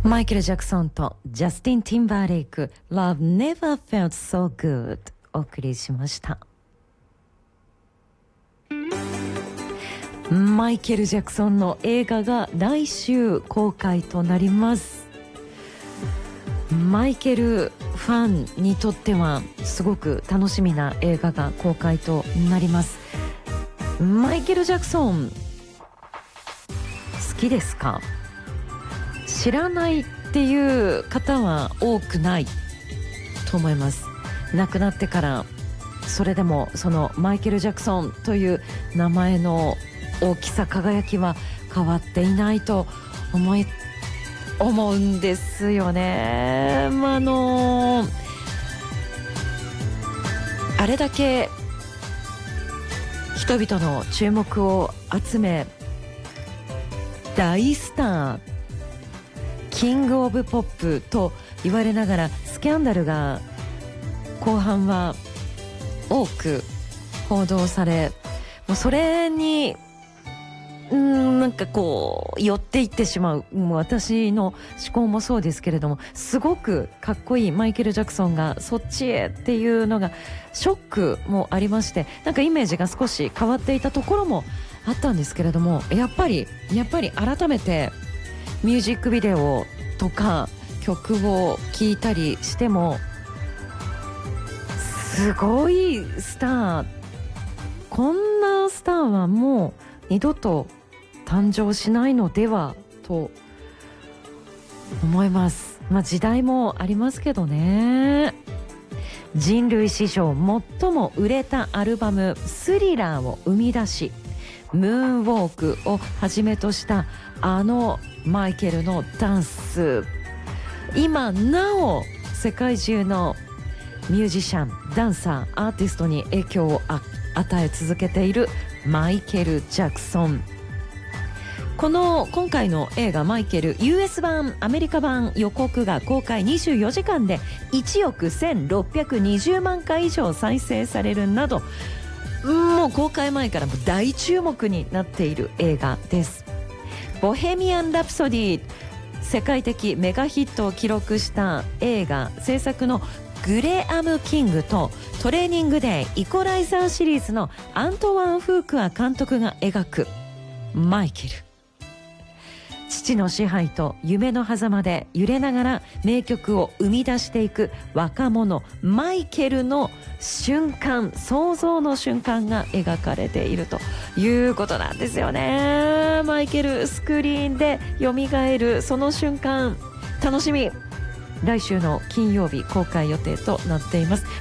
マイケル・ジャクソンとジャスティン・ティンバーレイク Love Never Felt So Good お送りしました。マイケル・ジャクソンの映画が来週公開となります。マイケルファンにとってはすごく楽しみな映画が公開となります。マイケル・ジャクソン好きですか？知らないっていう方は多くないと思います。亡くなってからそれでもそのマイケル・ジャクソンという名前の大きさ輝きは変わっていないと思うんですよね。あれだけ人々の注目を集め大スターキングオブポップと言われながらスキャンダルが後半は多く報道され、もうそれになんかこう寄っていってしまう、私の思考もそうですけれども、すごくかっこいいマイケル・ジャクソンがそっちへっていうのがショックもありまして、なんかイメージが少し変わっていたところもあったんですけれども、やっぱり改めてミュージックビデオとか曲を聴いたりしてもすごいスター、こんなスターはもう二度と誕生しないのではと思います。時代もありますけどね。人類史上最も売れたアルバムスリラーを生み出し、ムーンウォークをはじめとしたあのマイケルのダンス、今なお世界中のミュージシャン、ダンサー、アーティストに影響を与え続けているマイケル・ジャクソン。今回の映画マイケル US 版アメリカ版予告が公開24時間で1億1620万回以上再生されるなど、もう公開前からも大注目になっている映画です。ボヘミアン・ラプソディ、世界的メガヒットを記録した映画制作のグレアム・キングとトレーニングデイ、イコライザーシリーズのアントワン・フークア監督が描くマイケル、父の支配と夢の狭間で揺れながら名曲を生み出していく若者マイケルの瞬間、創造の瞬間が描かれているということなんですよね。マイケルスクリーンで蘇るその瞬間、楽しみ。来週の金曜日公開予定となっています。